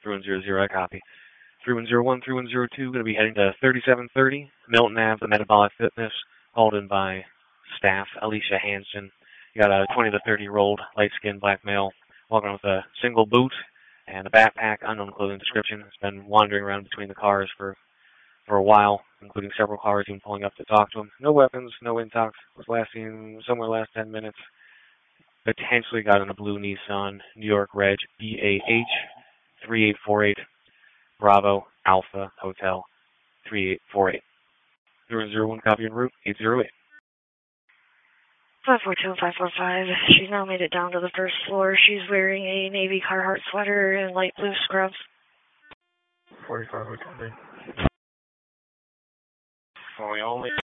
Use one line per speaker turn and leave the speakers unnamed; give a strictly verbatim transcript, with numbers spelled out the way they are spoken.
three one zero zero, I copy. three one zero one, three one zero two, going to be heading to thirty-seven thirty. Milton Ave, the Metabolic Fitness, hauled in by staff, Alicia Hansen. You got a twenty to thirty-year-old, light-skinned black male, walking with a single boot and a backpack, unknown clothing description. Has been wandering around between the cars for, for a while, including several cars even pulling up to talk to him. No weapons, no intox. Was last seen somewhere last ten minutes. Potentially got in a blue Nissan, New York Reg, B A H three eight four eight, Bravo Alpha Hotel three eight four eight. zero zero one, copy en route, eight zero eight.
five four two five four five. She's now made it down to the first floor. She's wearing a navy Carhartt sweater and light blue scrubs.
forty-five, we copy.
Only only.